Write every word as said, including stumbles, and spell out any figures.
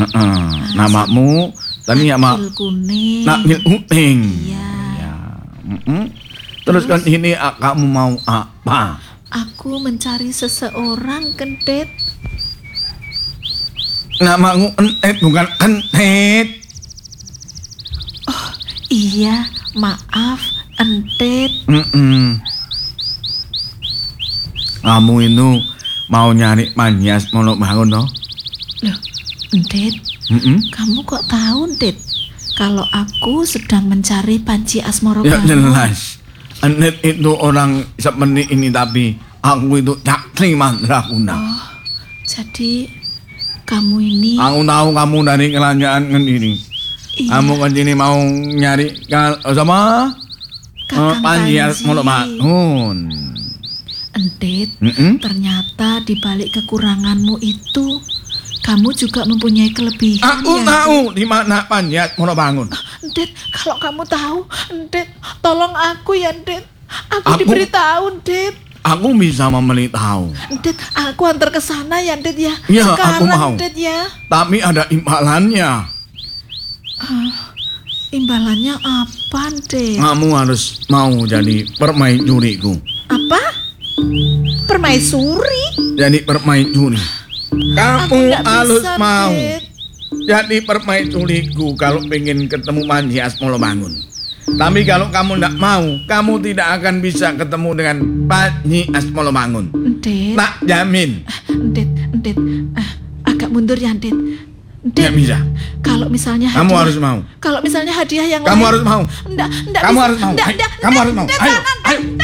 Heeh. Namamu tadi ya mak. Kuning. Nakil Kuning. Iya. Ya. Mm-mm. Terus kan ini ah, kamu mau apa? Aku mencari seseorang, Kentit. Namamu Entet bukan Entet. Oh, iya, maaf, Entit. Mm-mm. Kamu itu mau nyari Manyas Mono Bangun toh? Loh, Entit, Mm-mm. kamu kok tahu, Entit? Kalau aku sedang mencari Panji Asmoro Ya Bangun. jelas. Entet itu orang seperti ini tapi aku itu Cakri Mandraguna. Oh, jadi kamu ini... Aku tahu kamu dari kerajaan kan ini. Iya, Kamu kan ini mau nyari kal sama Kakang Panji Panji. Mono Bangun. Entit, Mm-mm. ternyata di balik kekuranganmu itu, kamu juga mempunyai kelebihan. Aku ya, tahu di mana Panji Mono Bangun. Entit, kalau kamu tahu, Entit, tolong aku ya, Entit. Aku, Aku- diberitahu, Entit. Aku bisa memberitahu. Entit, aku antar ke sana ya, Entit ya. Iya, aku Sekarang, mau. Entit ya. Tapi ada imbalannya. Imbalannya apa, Entit? Kamu harus mau jadi permaisuriku. Apa? Permaisuri? Jadi permaisuri. Aku Kamu nggak harus bisa, mau Entit. jadi permaisuriku kalau pengen ketemu Panji Asmoro Bangun. Tapi kalau kamu tidak mau, kamu tidak akan bisa ketemu dengan Panji Asmoro Bangun. Entit, Tak jamin. Entit, Entit. Ah, agak mundur ya, Entit. Entit, Tidak bisa. kalau misalnya Kamu hadiah- harus mau. Kalau misalnya hadiah yang Kamu lain. harus mau. Enggak, enggak Kamu bisa. harus mau. Enggak, Ayo, enggak, kamu enggak, harus mau. enggak, Ayo, jangan. ayo.